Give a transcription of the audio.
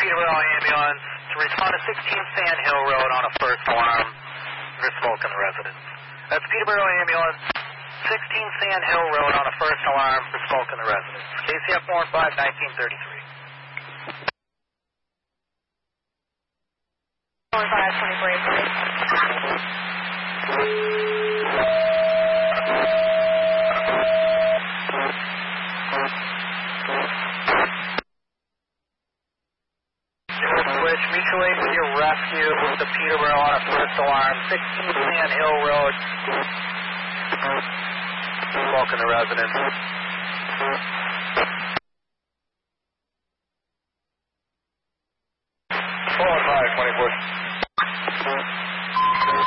Peterborough ambulance to respond to 16 Sand Hill Road on a first alarm. There's smoke in the residence. That's Peterborough ambulance, 16 Sand Hill Road on a first alarm for smoke in the residence. KCF 415, 1933. 24. Switch, mutual aid with your rescue with the Peterborough on a first alarm, 16 Sand Hill Road. Smoke in the residence.